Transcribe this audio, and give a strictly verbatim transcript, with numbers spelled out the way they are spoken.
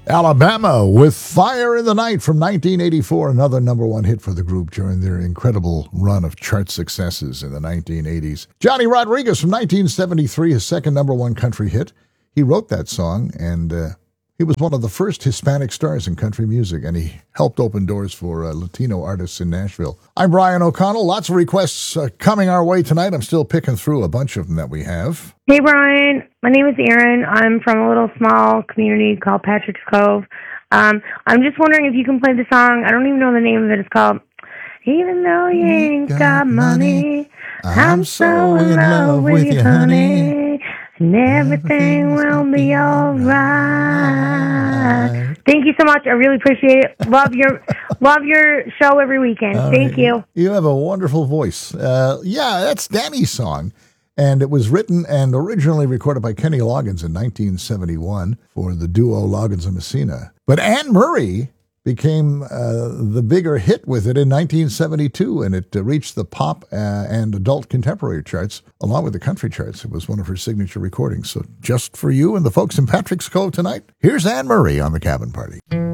Alabama with Fire in the Night from nineteen eighty-four, another number one hit for the group during their incredible run of chart successes in the nineteen eighties. Johnny Rodriguez from nineteen seventy-three, his second number one country hit. He wrote that song, and uh, he was one of the first Hispanic stars in country music, and he helped open doors for uh, Latino artists in Nashville. I'm Brian O'Connell. Lots of requests uh, coming our way tonight. I'm still picking through a bunch of them that we have. Hey, Brian. My name is Erin. I'm from a little small community called Patrick's Cove. Um, I'm just wondering if you can play the song. I don't even know the name of it. It's called Even Though You Ain't Got, got money, I'm so in love with you, honey, and everything will be all right. Thank you so much. I really appreciate it. Love your love your show every weekend. All Thank right. you. You have a wonderful voice. Uh, yeah, that's Danny's song. And it was written and originally recorded by Kenny Loggins in nineteen seventy-one for the duo Loggins and Messina. But Anne Murray became uh, the bigger hit with it in nineteen seventy-two, and it uh, reached the pop uh, and adult contemporary charts along with the country charts. It was one of her signature recordings. So just for you and the folks in Patrick's Cove tonight, here's Anne Murray on The Cabin Party.